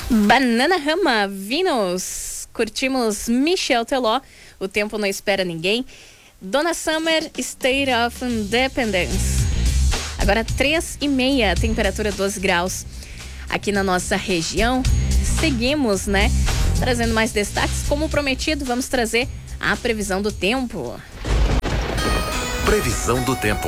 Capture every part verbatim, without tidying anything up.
Bananarama, Venus, curtimos Michel Teló, O Tempo Não Espera Ninguém, Donna Summer, State of Independence. Agora três e meia, temperatura doze graus aqui na nossa região. Seguimos, né, trazendo mais destaques. Como prometido, vamos trazer a previsão do tempo. Previsão do tempo.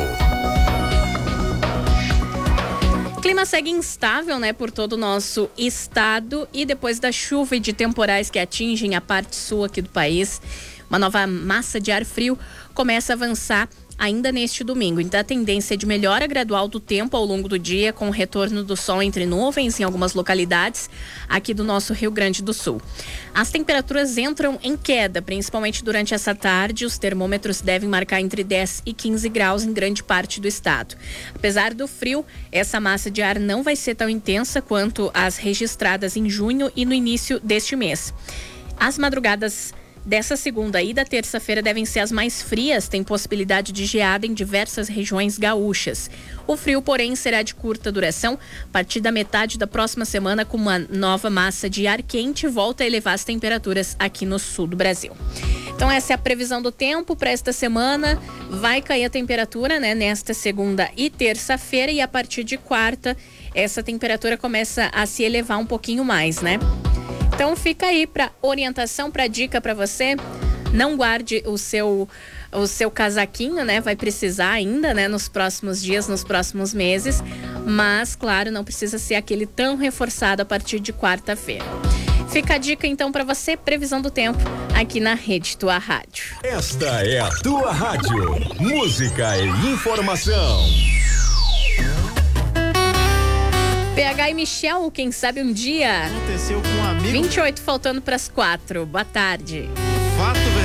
O clima segue instável, né, por todo o nosso estado, e depois da chuva e de temporais que atingem a parte sul aqui do país, uma nova massa de ar frio começa a avançar ainda neste domingo. Então a tendência é de melhora gradual do tempo ao longo do dia, com o retorno do sol entre nuvens em algumas localidades aqui do nosso Rio Grande do Sul. As temperaturas entram em queda, principalmente durante essa tarde. Os termômetros devem marcar entre dez e quinze graus em grande parte do estado. Apesar do frio, essa massa de ar não vai ser tão intensa quanto as registradas em junho e no início deste mês. As madrugadas dessa segunda e da terça-feira devem ser as mais frias, tem possibilidade de geada em diversas regiões gaúchas. O frio, porém, será de curta duração. A partir da metade da próxima semana, com uma nova massa de ar quente, volta a elevar as temperaturas aqui no sul do Brasil. Então essa é a previsão do tempo para esta semana. Vai cair a temperatura, né, nesta segunda e terça-feira, e a partir de quarta essa temperatura começa a se elevar um pouquinho mais, né? Então fica aí para orientação, para dica para você. Não guarde o seu o seu casaquinho, né? Vai precisar ainda, né, nos próximos dias, nos próximos meses, mas claro, não precisa ser aquele tão reforçado a partir de quarta-feira. Fica a dica então para você, previsão do tempo aqui na Rede Tua Rádio. Esta é a Tua Rádio, música e informação. P H e Michel, quem sabe um dia. Aconteceu com um amigo. vinte e oito faltando para as quatro. Boa tarde. Fato